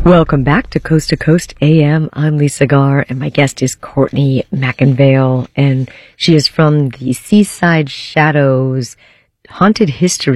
Welcome back to Coast AM. I'm Lisa Garr, and my guest is Courtney McIngvale, and she is from the Seaside Shadows Haunted History